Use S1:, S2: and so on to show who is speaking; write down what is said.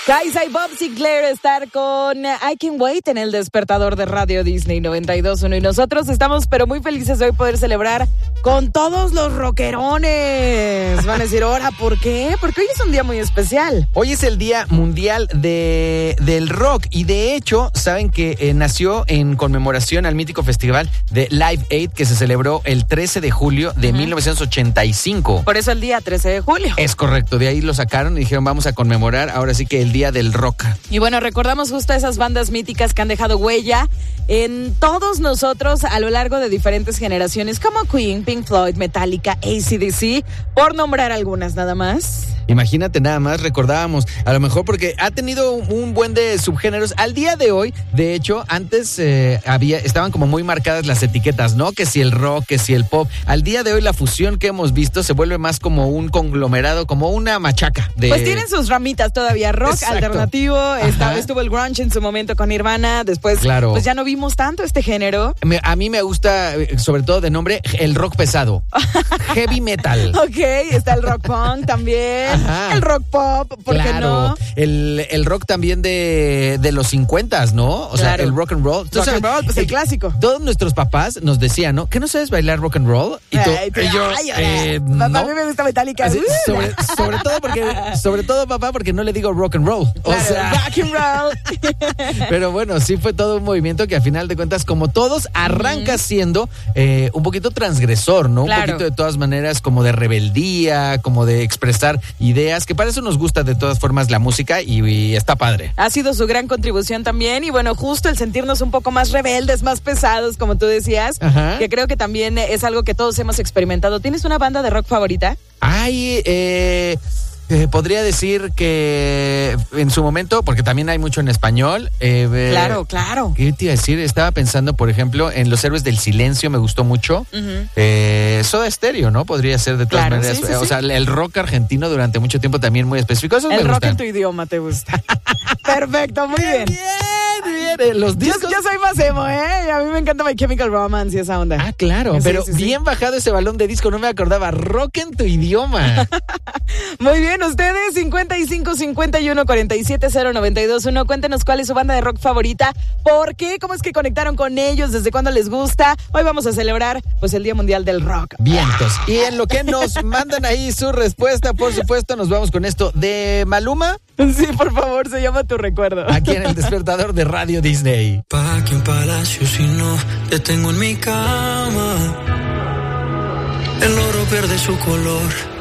S1: Kaisa y Bob Sinclair estar con I Can Wait en el despertador de Radio Disney 92.1 y nosotros estamos pero muy felices de hoy poder celebrar con todos los rockerones. Van a decir, ahora, ¿por qué? Porque hoy es un día muy especial.
S2: Hoy es el Día Mundial del Rock y de hecho, saben que nació en conmemoración al mítico festival de Live Aid que se celebró el 13 de julio de 1985.
S1: Por eso el día 13 de julio.
S2: Es correcto, de ahí lo sacaron y dijeron vamos a conmemorar ahora sí que el Día del Rock.
S1: Y bueno, recordamos justo a esas bandas míticas que han dejado huella en todos nosotros a lo largo de diferentes generaciones, como Queen, Pink Floyd, Metallica, AC/DC, por nombrar algunas nada más.
S2: Imagínate nada más, recordábamos, a lo mejor porque ha tenido un buen de subgéneros. Al día de hoy, de hecho, antes estaban como muy marcadas las etiquetas, ¿no? Que si el rock, que si el pop. Al día de hoy la fusión que hemos visto se vuelve más como un conglomerado, como una machaca.
S1: Pues tienen sus ramitas todavía, rock, exacto, alternativo, estuvo el grunge en su momento con Nirvana, después claro, pues ya no vimos tanto este género.
S2: A mí me gusta, sobre todo de nombre, el rock pesado, heavy metal.
S1: Ok, está el rock punk también. Ajá. El rock pop, ¿por qué no?
S2: El rock también de los 50s, ¿no? O sea, el rock and roll.
S1: Rock and roll, pues el clásico.
S2: Todos nuestros papás nos decían, ¿no? ¿Que no sabes bailar rock and roll? Y
S1: no. A mí me gusta Metallica.
S2: Así, sobre todo, papá, porque no le digo rock and roll.
S1: Claro, o sea, rock and roll.
S2: Pero bueno, sí fue todo un movimiento que a final de cuentas, como todos, arranca siendo un poquito transgresor, ¿no? Claro. Un poquito de todas maneras como de rebeldía, como de expresar ideas, que para eso nos gusta de todas formas la música y está padre.
S1: Ha sido su gran contribución también y bueno, justo el sentirnos un poco más rebeldes, más pesados, como tú decías, que creo que también es algo que todos hemos experimentado. ¿Tienes una banda de rock favorita?
S2: Ay, podría decir que en su momento, porque también hay mucho en español.
S1: Claro.
S2: ¿Qué te iba a decir? Estaba pensando, por ejemplo, en Los Héroes del Silencio, me gustó mucho. Soda Stereo, ¿no? Podría ser de todas maneras. Sí. O sea, el rock argentino durante mucho tiempo también muy específico. Esos
S1: el
S2: me
S1: rock
S2: gustan.
S1: En tu idioma te gusta. Perfecto, muy bien.
S2: Bien. Los discos.
S1: Yo soy más emo, ¿eh? A mí me encanta My Chemical Romance y esa onda.
S2: Ah, claro, sí, pero bien bajado ese balón de disco, no me acordaba. Rock en tu idioma.
S1: Muy bien, ustedes 55 51 47 092.1. Cuéntenos cuál es su banda de rock favorita, por qué, cómo es que conectaron con ellos, desde cuándo les gusta. Hoy vamos a celebrar pues el Día Mundial del Rock.
S2: Vientos. Y en lo que nos mandan ahí su respuesta, por supuesto, nos vamos con esto de Maluma.
S1: Sí, por favor, se llama Tu Recuerdo.
S2: Aquí en el despertador de Radio Disney.
S3: Pa' que un palacio si no te tengo en mi cama. El oro pierde su color